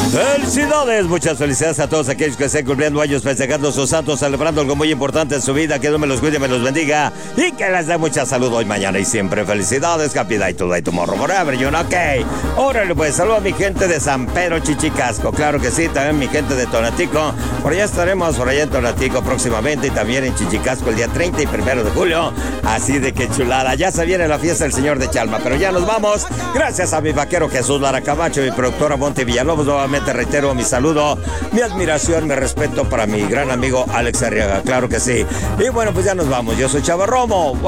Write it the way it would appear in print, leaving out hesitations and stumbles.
Felicidades, muchas felicidades a todos aquellos que estén cumpliendo años, festejando sus santos, celebrando algo muy importante en su vida. Que Dios me los cuide, me los bendiga y que les dé mucha salud hoy, mañana y siempre. Felicidades, happy day today, tomorrow, forever, you know, okay. Órale, pues, saludo a mi gente de San Pedro Chichicasco, claro que sí, también mi gente de Tonatico. Por allá estaremos, por allá en Tonatico próximamente y también en Chichicasco el día 30 y 1 de julio. Así de que chulada, ya se viene la fiesta del Señor de Chalma, pero ya nos vamos. Gracias a mi vaquero Jesús Lara Camacho, mi productora Monte Villalobos. Nuevamente reitero mi saludo, mi admiración, mi respeto para mi gran amigo Alex Arriaga, claro que sí. Y bueno, pues ya nos vamos, yo soy Chava Romo.